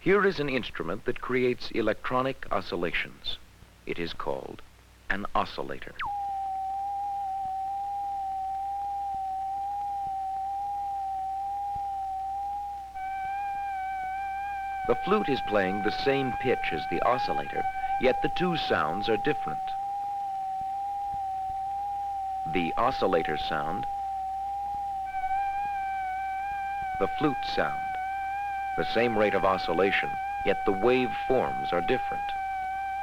Here is an instrument that creates electronic oscillations. It is called an oscillator. The flute is playing the same pitch as the oscillator, yet the two sounds are different. The oscillator sound, the flute sound. The same rate of oscillation, yet the wave forms are different.